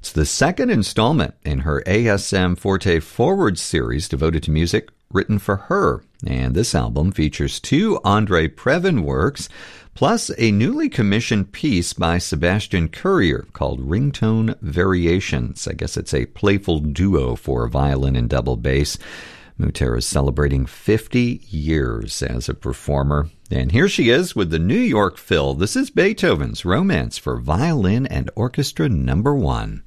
It's the second installment in her ASM Forte Forward series devoted to music written for her. And this album features 2 Andre Previn works, plus a newly commissioned piece by Sebastian Courier called Ringtone Variations. I guess it's a playful duo for violin and double bass. Mutera is celebrating 50 years as a performer. And here she is with the New York Phil. This is Beethoven's Romance for Violin and Orchestra No. 1.